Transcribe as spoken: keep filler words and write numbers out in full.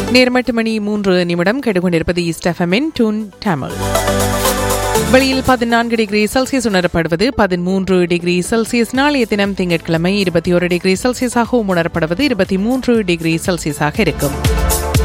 நேரம் எட்டு மணி மூன்று நிமிடம் கேட்டுக்கொண்டிருப்பது ஈஸ்ட் எஃப்எம்மின் டூன் தமிழ். வெளியில் பதினான்கு டிகிரி செல்சியஸ் உணரப்படுவது, பதிமூன்று டிகிரி செல்சியஸ். நாளைய தினம் திங்கட்கிழமை இருபத்தி ஒரு டிகிரி செல்சியஸாகவும் உணரப்படுவது, இருபத்தி மூன்று டிகிரி செல்சியஸாக இருக்கும்.